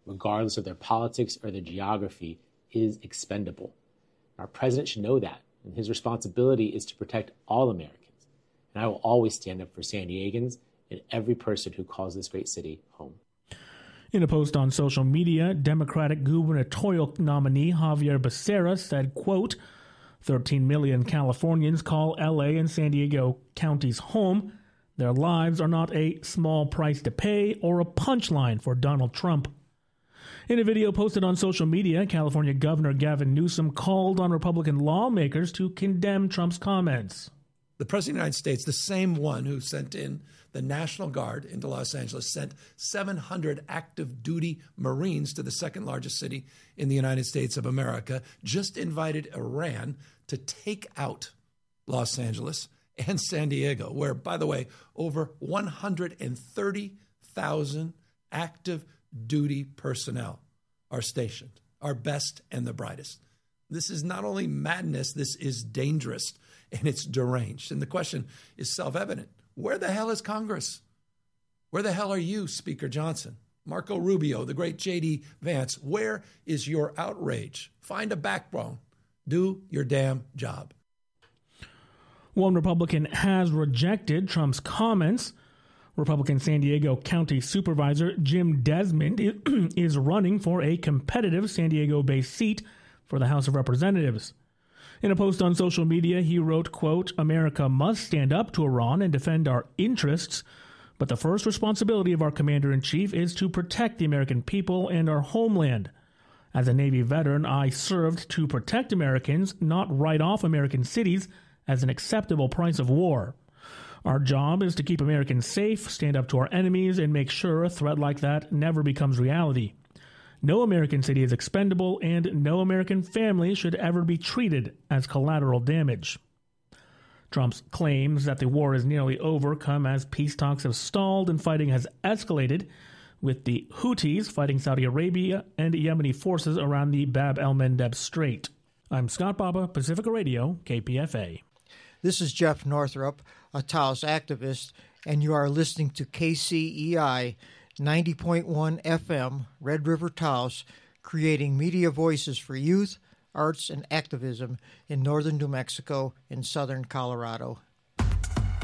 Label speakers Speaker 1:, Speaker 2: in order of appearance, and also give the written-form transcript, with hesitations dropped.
Speaker 1: regardless of their politics or their geography, is expendable. Our president should know that, and his responsibility is to protect all Americans. And I will always stand up for San Diegans and every person who calls this great city home.
Speaker 2: In a post on social media, Democratic gubernatorial nominee Javier Becerra said, quote, 13 million Californians call L.A. and San Diego counties home. Their lives are not a small price to pay or a punchline for Donald Trump. In a video posted on social media, California Governor Gavin Newsom called on Republican lawmakers to condemn Trump's comments.
Speaker 3: The President of the United States, the same one who sent in the National Guard into Los Angeles, sent 700 active duty Marines to the second largest city in the United States of America, just invited Iran to take out Los Angeles and San Diego, where, by the way, over 130,000 active duty personnel are stationed, our best and the brightest. This is not only madness, this is dangerous and it's deranged. And the question is self-evident. Where the hell is Congress? Where the hell are you, Speaker Johnson? Marco Rubio, the great J.D. Vance, where is your outrage? Find a backbone. Do your damn job.
Speaker 2: One Republican has rejected Trump's comments. Republican San Diego County Supervisor Jim Desmond is running for a competitive San Diego-based seat for the House of Representatives. In a post on social media, he wrote, quote, America must stand up to Iran and defend our interests, but the first responsibility of our commander-in-chief is to protect the American people and our homeland. As a Navy veteran, I served to protect Americans, not write off American cities as an acceptable price of war. Our job is to keep Americans safe, stand up to our enemies, and make sure a threat like that never becomes reality. No American city is expendable, and no American family should ever be treated as collateral damage. Trump's claims that the war is nearly over come as peace talks have stalled and fighting has escalated, with the Houthis fighting Saudi Arabia and Yemeni forces around the Bab el-Mandeb Strait. I'm Scott Baba, Pacifica Radio, KPFA.
Speaker 4: This is Jeff Northrup, a Taos activist, and you are listening to KCEI 90.1 FM, Red River, Taos, creating media voices for youth, arts, and activism in northern New Mexico and southern Colorado.